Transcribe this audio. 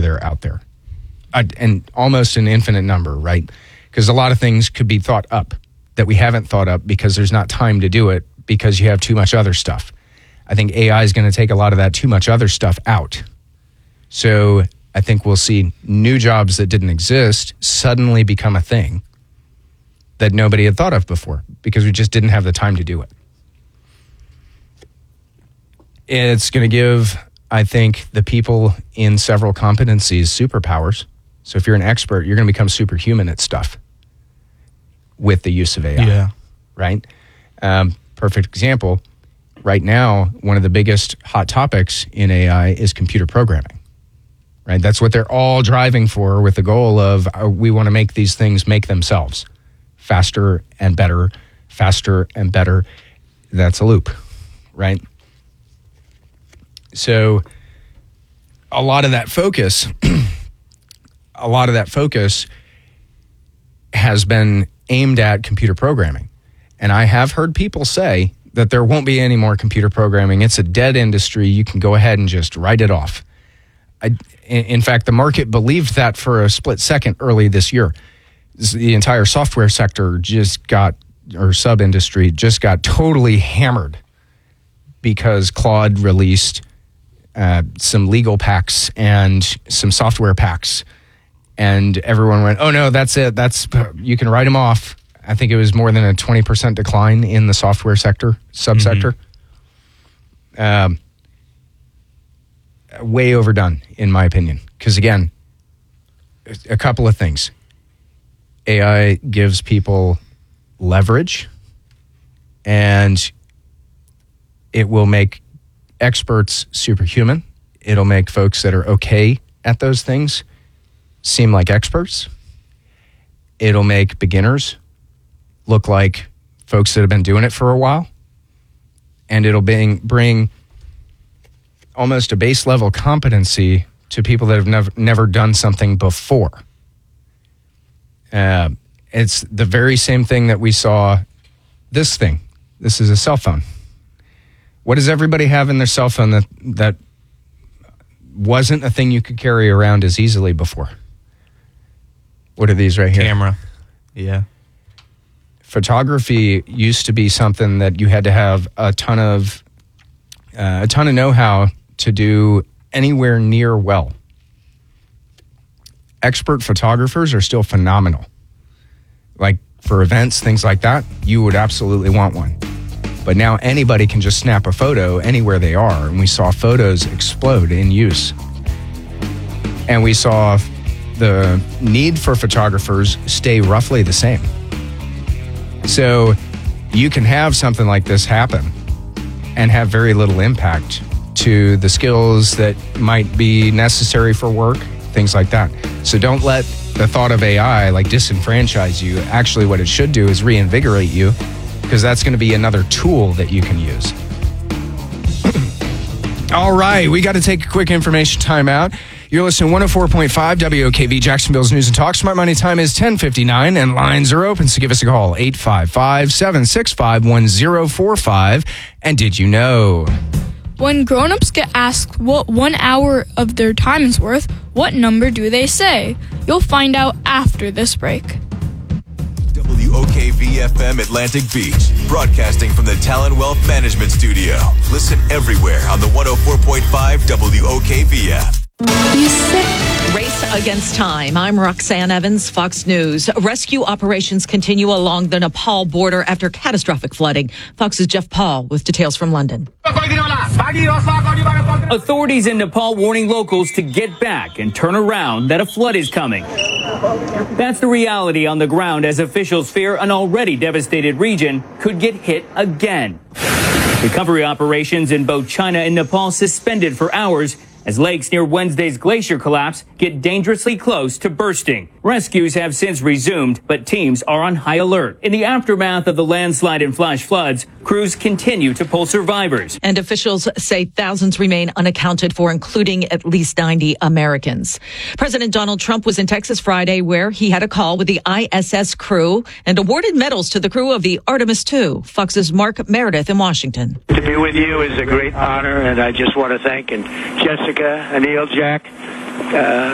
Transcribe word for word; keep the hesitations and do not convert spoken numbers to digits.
they're out there. Uh, and almost an infinite number, right? Because a lot of things could be thought up that we haven't thought up because there's not time to do it because you have too much other stuff. I think A I is going to take a lot of that too much other stuff out. So I think we'll see new jobs that didn't exist suddenly become a thing that nobody had thought of before because we just didn't have the time to do it. It's going to give, I think, the people in several competencies superpowers. So if you're an expert, you're going to become superhuman at stuff with the use of A I. Yeah. Right? Um, perfect example. Right now, one of the biggest hot topics in A I is computer programming. Right? That's what they're all driving for with the goal of uh, we want to make these things make themselves faster and better, faster and better. That's a loop, right? So a lot of that focus, a lot of that focus has been aimed at computer programming. And I have heard people say that there won't be any more computer programming. It's a dead industry. You can go ahead and just write it off. I, in fact, the market believed that for a split second early this year. The entire software sector just got, or sub-industry, just got totally hammered because Claude released uh, some legal packs and some software packs. And everyone went, oh no, that's it. That's, you can write them off. I think it was more than a twenty percent decline in the software sector, subsector. Mm-hmm. Um, way overdone, in my opinion. Because again, a couple of things. A I gives people leverage, and it will make experts superhuman. It'll make folks that are okay at those things seem like experts. It'll make beginners look like folks that have been doing it for a while. And it'll bring, bring almost a base level competency to people that have never never done something before. Uh, it's the very same thing that we saw this thing. This is a cell phone. What does everybody have in their cell phone that, that wasn't a thing you could carry around as easily before? What are these right here? Camera. Yeah. Photography used to be something that you had to have a ton of uh, a ton of know-how to do anywhere near well. Expert photographers are still phenomenal. Like for events, things like that, you would absolutely want one. But now anybody can just snap a photo anywhere they are, and we saw photos explode in use. And we saw the need for photographers stay roughly the same. So you can have something like this happen and have very little impact to the skills that might be necessary for work, things like that. So don't let the thought of A I like disenfranchise you. Actually, what it should do is reinvigorate you, because that's going to be another tool that you can use. All right, we got to take a quick information timeout. You're listening to one oh four point five W O K V, Jacksonville's News and Talk. Smart Money time is ten fifty-nine, and lines are open, so give us a call, eight five five, seven six five, one oh four five. And did you know? When grown-ups get asked what one hour of their time is worth, what number do they say? You'll find out after this break. W O K V F M Atlantic Beach, broadcasting from the Talon Wealth Management Studio. Listen everywhere on the one oh four point five W O K V F. Race against time. I'm Roxanne Evans, Fox News. Rescue operations continue along the Nepal border after catastrophic flooding. Fox's Jeff Paul with details from London. Authorities in Nepal warning locals to get back and turn around, that a flood is coming. That's the reality on the ground as officials fear an already devastated region could get hit again. Recovery operations in both China and Nepal suspended for hours as lakes near Wednesday's glacier collapse get dangerously close to bursting. Rescues have since resumed, but teams are on high alert. In the aftermath of the landslide and flash floods, crews continue to pull survivors. And officials say thousands remain unaccounted for, including at least ninety Americans. President Donald Trump was in Texas Friday, where he had a call with the I S S crew and awarded medals to the crew of the Artemis two. Fox's Mark Meredith in Washington. To be with you is a great honor, and I just want to thank and Jessica, Anil, Jack, uh,